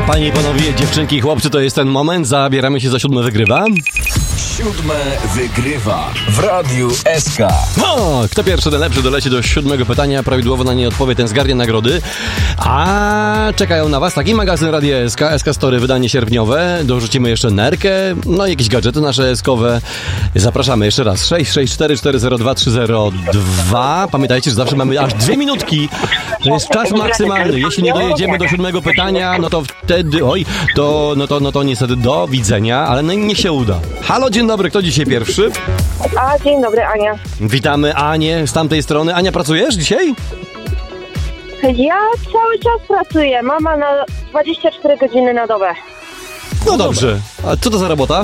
Panie i panowie, dziewczynki i chłopcy, to jest ten moment. Zabieramy się za 7 wygrywa. 7 wygrywa w Radiu SK. O, kto pierwszy, ten lepszy, doleci do 7 pytania. Prawidłowo na nie odpowie, ten zgarnie nagrody. A czekają na was taki magazyn Radia SK, SK Story, wydanie sierpniowe. Dorzucimy jeszcze nerkę, no i jakieś gadżety nasze SK-owe. Zapraszamy jeszcze raz. 664 402 302. Pamiętajcie, że zawsze mamy aż 2 minutki. To jest czas maksymalny. Jeśli nie dojedziemy do 7 pytania, no to wtedy, to niestety do widzenia, ale no niech się uda. Halo, dzień dobry, kto dzisiaj pierwszy? Dzień dobry, Ania. Witamy Anię z tamtej strony. Ania, pracujesz dzisiaj? Ja cały czas pracuję. Mama na 24 godziny na dobę. No dobrze. A co to za robota?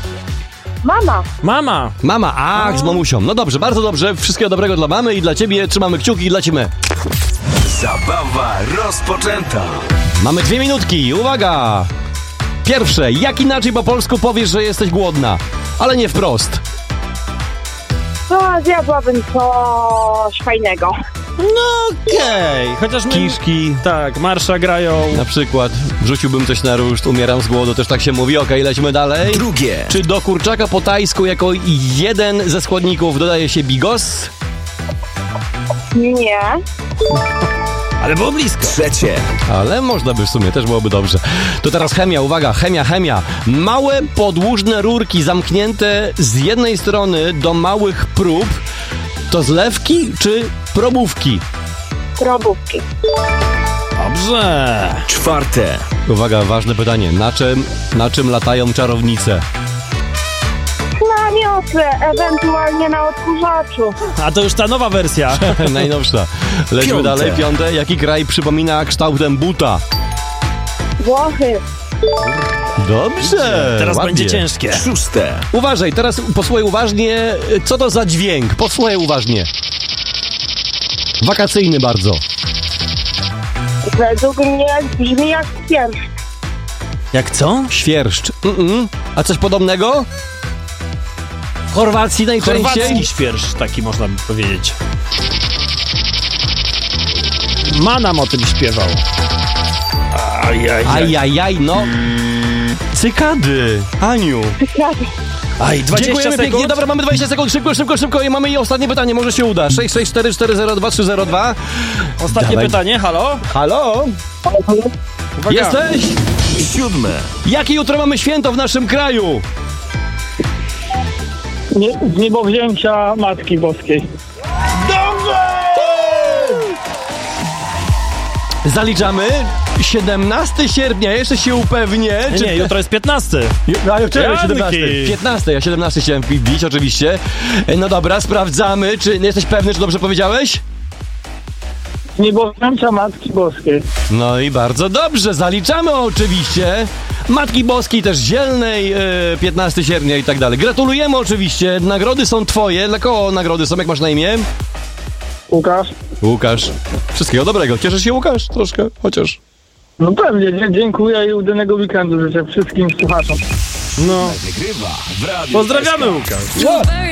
Mama. Ach, z mamusią. No dobrze, bardzo dobrze. Wszystkiego dobrego dla mamy i dla ciebie. Trzymamy kciuki i lecimy. Zabawa rozpoczęta. Mamy 2 minutki. Uwaga! Pierwsze. Jak inaczej po polsku powiesz, że jesteś głodna? Ale nie wprost. Zjadłabym coś fajnego. No okej. Chociaż my... Kiszki. Tak, marsza grają. Na przykład wrzuciłbym coś na ruszt, umieram z głodu, też tak się mówi. Okej, lecimy dalej. Drugie. Czy do kurczaka po tajsku jako jeden ze składników dodaje się bigos? Nie. Ale było blisko. Trzecie. Ale można by w sumie, też byłoby dobrze. To teraz chemia, uwaga, chemia. Małe podłużne rurki zamknięte z jednej strony do małych prób. To zlewki czy probówki? Probówki. Dobrze. Czwarte. Uwaga, ważne pytanie. Na czym latają czarownice? Na miotle, ewentualnie na odkurzaczu. A to już ta nowa wersja. Najnowsza. Lecimy Piąte. dalej. Piąte. Jaki kraj przypomina kształtem buta? Włochy. Dobrze. Teraz ładnie. będzie ciężkie. Szóste. Uważaj, teraz posłuchaj uważnie. Co to za dźwięk? Posłuchaj uważnie. Wakacyjny bardzo. Według mnie brzmi jak świerszcz. Jak co? Świerszcz. A coś podobnego? W Chorwacji najczęściej? Chorwacki świerszcz, taki można by powiedzieć. Ma nam o tym śpiewał. Ajajaj, no. Cykady. Aniu. Aj, 20 Dziękujemy sekund. pięknie. Dobra, mamy 20 sekund. Szybko. I mamy ostatnie pytanie. Może się uda. 664 402 302. Ostatnie Dawaj. pytanie, halo? Halo? Uwaga. Jesteś? Siódme. Jakie jutro mamy święto w naszym kraju? Niebowzięcia Matki Boskiej. Zaliczamy 17 sierpnia, jeszcze się upewnię. Nie, jutro jest 15. A jutro Janki. 17. 15, ja 17 chciałem wbić, oczywiście. No dobra, sprawdzamy. Czy jesteś pewny, czy dobrze powiedziałeś? Niebowzięcia Matki Boskiej. No i bardzo dobrze, zaliczamy oczywiście. Matki Boskiej też Zielnej, 15 sierpnia i tak dalej. Gratulujemy oczywiście, nagrody są twoje. Dla kogo nagrody są, jak masz na imię? Łukasz? Łukasz. Wszystkiego dobrego. Cieszysz się, Łukasz? Troszkę, chociaż. No pewnie, dziękuję i udanego weekendu życzę wszystkim słuchaczom. No. Wygrywa w Radiu Pozdrawiamy, SK. Łukasz.